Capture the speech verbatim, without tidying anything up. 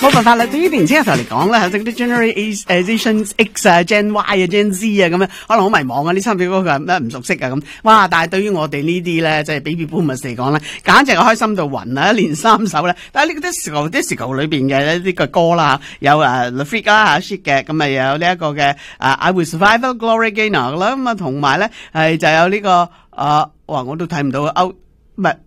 冇辦法啦，對於年青嘅時候嚟講咧，即係啲 Generation X 啊、Gen Y 啊、Gen Z 啊咁樣，可能好迷茫啊，呢三隻歌佢咩唔熟悉啊咁。哇！但係對於我哋呢啲咧，即係 Baby Boomers 嚟講咧，簡直係開心到暈啊！一連三首咧，但係呢個 disco disco 裏邊嘅呢個歌啦，有誒 The Freak 啦、Chic 嘅，咁啊又有呢一個嘅誒 I Will Survive Gloria Gaynor 啦，咁啊同埋咧係就有呢個誒，哇！我都睇唔到歐唔係。